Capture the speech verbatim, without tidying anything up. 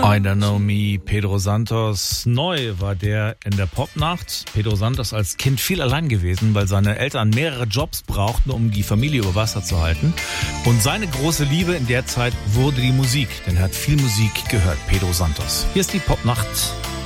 I Don't Know Me, Pedro Santos. Neu war der in der Popnacht. Pedro Santos als Kind viel allein gewesen, weil seine Eltern mehrere Jobs brauchten, um die Familie über Wasser zu halten. Und seine große Liebe in der Zeit wurde die Musik, denn er hat viel Musik gehört, Pedro Santos. Hier ist die Popnacht